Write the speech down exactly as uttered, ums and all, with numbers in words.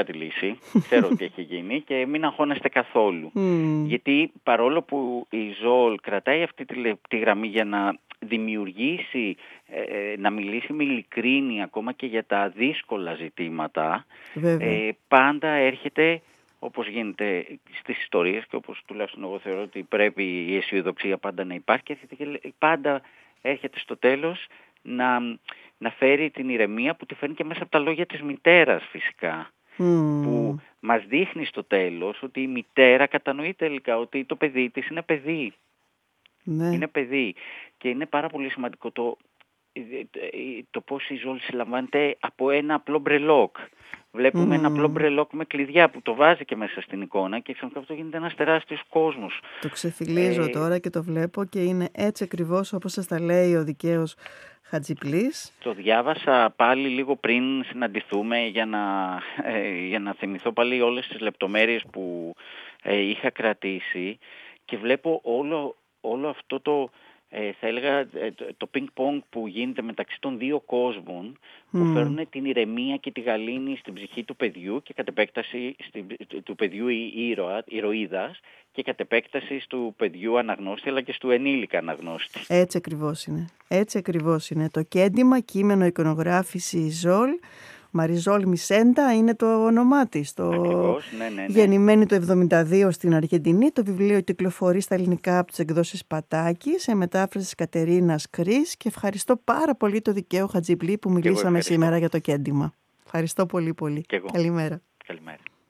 εξαιρετικά τη λύση. Ξέρω τι έχει γίνει και μην αγχώνεστε καθόλου. Mm. Γιατί παρόλο που η Ζολ κρατάει αυτή τη λεπτή γραμμή για να δημιουργήσει, ε, να μιλήσει με ειλικρίνη ακόμα και για τα δύσκολα ζητήματα, ε, πάντα έρχεται, όπως γίνεται στις ιστορίες και όπως τουλάχιστον εγώ θεωρώ ότι πρέπει η αισιοδοξία πάντα να υπάρχει, και πάντα έρχεται στο τέλος να, να φέρει την ηρεμία που τη φέρνει και μέσα από τα λόγια της μητέρας φυσικά. Mm. Που μας δείχνει στο τέλος ότι η μητέρα κατανοεί τελικά ότι το παιδί της είναι παιδί. Ναι. Είναι παιδί. Και είναι πάρα πολύ σημαντικό το, το πώς η Ζολ συλλαμβάνεται από ένα απλό μπρελόκ. Βλέπουμε mm. ένα απλό μπρελόκ με κλειδιά που το βάζει και μέσα στην εικόνα και ξαφνικά αυτό γίνεται ένας τεράστιος κόσμος. Το ξεφυλίζω ε... τώρα και το βλέπω και είναι έτσι ακριβώς όπως σας τα λέει ο δικαίος Χατζιπλής. Το διάβασα πάλι λίγο πριν συναντηθούμε για να, ε, για να θυμηθώ πάλι όλες τις λεπτομέρειες που ε, είχα κρατήσει και βλέπω όλο, όλο αυτό το, ε, θα έλεγα, ε, το πινκ-πονγκ που γίνεται μεταξύ των δύο κόσμων που mm. φέρνουν την ηρεμία και τη γαλήνη στην ψυχή του παιδιού και κατ' επέκταση στην, του παιδιού ήρωα, ηρωίδας και κατ' επέκταση του παιδιού αναγνώστη αλλά και του ενήλικα αναγνώστη. Έτσι ακριβώς είναι. Έτσι ακριβώς είναι. Το κέντημα, κείμενο, εικονογράφηση Ζολ, Μαριζόλ Μισέντα είναι το όνομά της. Το... Ακριβώς, ναι, ναι, ναι. Γεννημένη το εβδομήντα δύο στην Αργεντινή. Το βιβλίο κυκλοφορεί στα ελληνικά από τις εκδόσεις Πατάκη σε μετάφραση της Κατερίνας Κρίς και ευχαριστώ πάρα πολύ το δικαίο Χατζιπλή που μιλήσαμε σήμερα για το κέντημα. Ευχαριστώ πολύ πολύ. Και εγώ. Καλημέρα. Καλημέρα.